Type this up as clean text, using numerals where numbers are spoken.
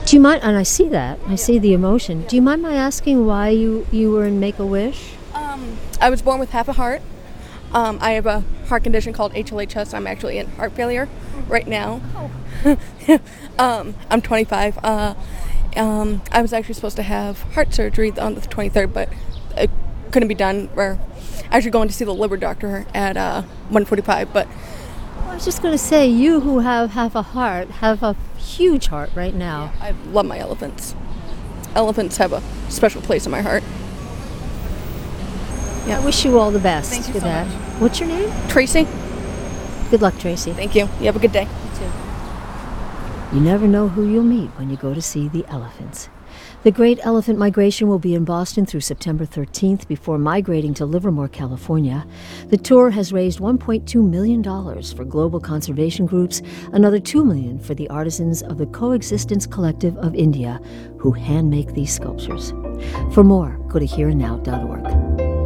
Do you mind? And I see that. I see the emotion. Do you mind my asking why you were in Make-A-Wish? I was born with half a heart. I have a heart condition called HLHS. I'm actually in heart failure right now. I'm 25. I was actually supposed to have heart surgery on the 23rd, but it couldn't be done. We're actually going to see the liver doctor at 1:45. But I was just going to say, you who have half a heart have a huge heart right now. I love my elephants. Elephants have a special place in my heart. I wish you all the best Thank you with so that. much. What's your name? Tracy, Good luck, Tracy. thank you. You have a good day. You never know who you'll meet when you go to see the elephants. The Great Elephant Migration will be in Boston through September 13th before migrating to Livermore, California. The tour has raised $1.2 million for global conservation groups, another $2 million for the artisans of the Coexistence Collective of India, who handmake these sculptures. For more, go to hereandnow.org.